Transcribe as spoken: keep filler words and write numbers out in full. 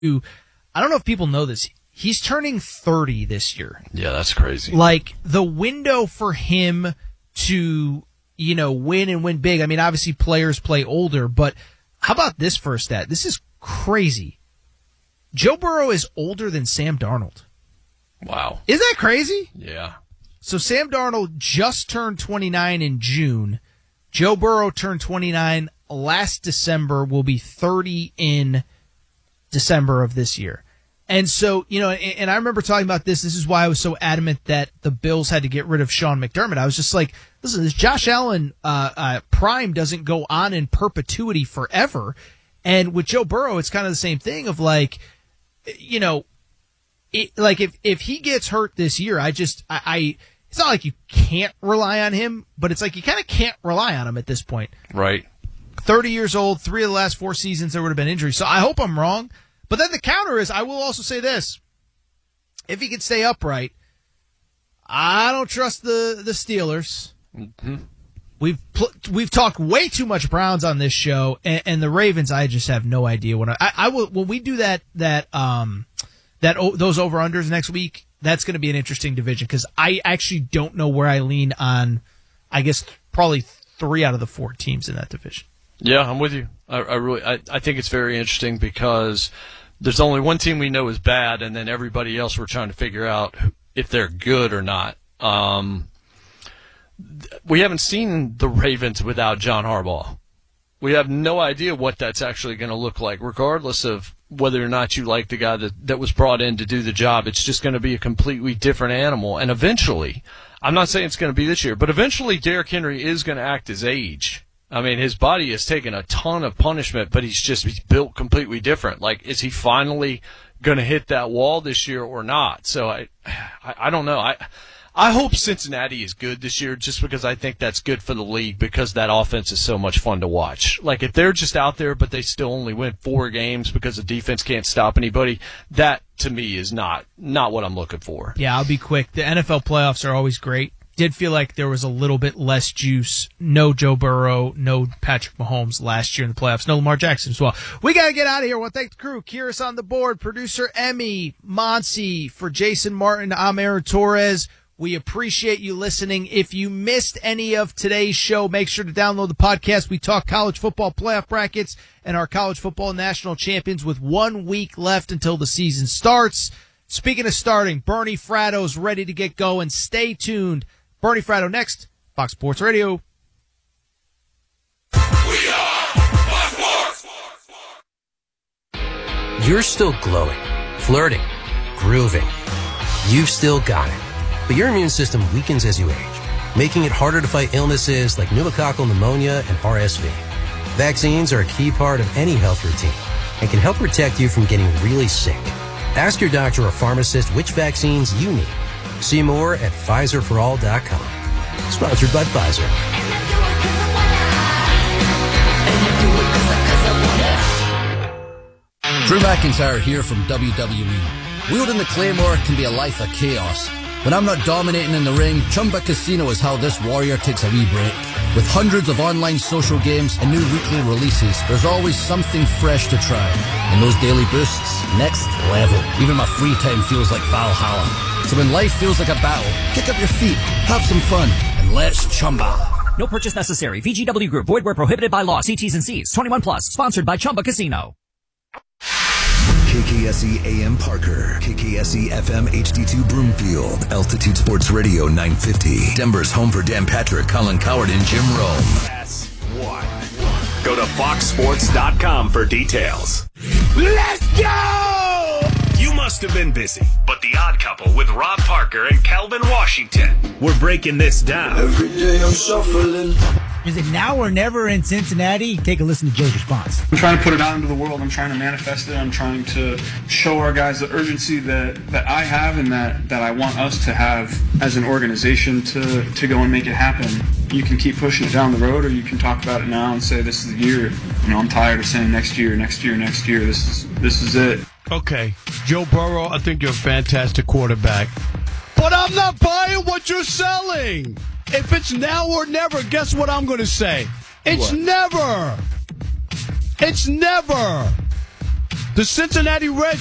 I don't know if people know this. He's turning thirty this year. Yeah, that's crazy. Like, the window for him to, you know, win and win big. I mean, obviously players play older, but how about this for a stat? This is crazy. Joe Burrow is older than Sam Darnold. Wow. Isn't that crazy? Yeah. So Sam Darnold just turned twenty-nine in June. Joe Burrow turned twenty-nine last December, will be thirty in December of this year. And so, you know, and, and I remember talking about this. This is why I was so adamant that the Bills had to get rid of Sean McDermott. I was just like, listen, this Josh Allen uh, uh, prime doesn't go on in perpetuity forever. And with Joe Burrow, it's kind of the same thing of like, you know, it, like if, if he gets hurt this year, I just, I, I, it's not like you can't rely on him, but it's like you kind of can't rely on him at this point. Right. thirty years old, three of the last four seasons there would have been injuries. So I hope I'm wrong. But then the counter is, I will also say this. If he can stay upright, I don't trust the, the Steelers. Mm-hmm. We've pl- we've talked way too much Browns on this show, and, and the Ravens, I just have no idea. When I, I, I will, when we do that, that, um, that, oh, those over-unders next week, that's going to be an interesting division because I actually don't know where I lean on, I guess, probably three out of the four teams in that division. Yeah, I'm with you. I, I really, I, I think it's very interesting because there's only one team we know is bad, and then everybody else we're trying to figure out if they're good or not. Um, we haven't seen the Ravens without John Harbaugh. We have no idea what that's actually going to look like, regardless of whether or not you like the guy that, that was brought in to do the job. It's just going to be a completely different animal. And eventually, I'm not saying it's going to be this year, but eventually Derrick Henry is going to act his age. I mean, his body has taken a ton of punishment, but he's just he's built completely different. Like, is he finally going to hit that wall this year or not? So I, I, I don't know. I, I hope Cincinnati is good this year, just because I think that's good for the league because that offense is so much fun to watch. Like, if they're just out there, but they still only win four games because the defense can't stop anybody, that to me is not not what I'm looking for. Yeah, I'll be quick. The N F L playoffs are always great. Did feel like there was a little bit less juice. No Joe Burrow, no Patrick Mahomes last year in the playoffs. No Lamar Jackson as well. We got to get out of here. I want to thank the crew. Kyrus on the board, producer Emmy, Monsi, for Jason Martin, I'm Aaron Torres. We appreciate you listening. If you missed any of today's show, make sure to download the podcast. We talk college football playoff brackets and our college football national champions with one week left until the season starts. Speaking of starting, Bernie Fratto's ready to get going. Stay tuned. Bernie Fratto next, Fox Sports Radio. We are Fox Sports. You're still glowing, flirting, grooving. You've still got it. But your immune system weakens as you age, making it harder to fight illnesses like pneumococcal pneumonia and R S V. Vaccines are a key part of any health routine and can help protect you from getting really sick. Ask your doctor or pharmacist which vaccines you need. See more at Pfizer for all dot com. Sponsored by Pfizer. Drew McIntyre here from W W E. Wielding the Claymore can be a life of chaos. When I'm not dominating in the ring, Chumba Casino is how this warrior takes a wee break. With hundreds of online social games and new weekly releases, there's always something fresh to try. And those daily boosts, next level. Even my free time feels like Valhalla. So when life feels like a battle, kick up your feet, have some fun, and let's Chumba. No purchase necessary. V G W Group. Void where prohibited by law. See T's and C's. twenty-one plus. Sponsored by Chumba Casino. K K S E A M Parker, K K S E F M H D two Broomfield, Altitude Sports Radio nine fifty, Denver's home for Dan Patrick, Colin Coward, and Jim Rome. That's what. Go to fox sports dot com for details. Let's go! You must have been busy, but The Odd Couple with Rob Parker and Calvin Washington. We're breaking this down. Every day I'm shuffling. Is it now or never in Cincinnati? Take a listen to Joe's response. I'm trying to put it out into the world. I'm trying to manifest it. I'm trying to show our guys the urgency that, that I have and that, that I want us to have as an organization to, to go and make it happen. You can keep pushing it down the road, or you can talk about it now and say this is the year. You know, I'm tired of saying next year, next year, next year. This is this is it. Okay, Joe Burrow, I think you're a fantastic quarterback. But I'm not buying what you're selling. If it's now or never, guess what I'm going to say? It's What? never. It's never. The Cincinnati Reds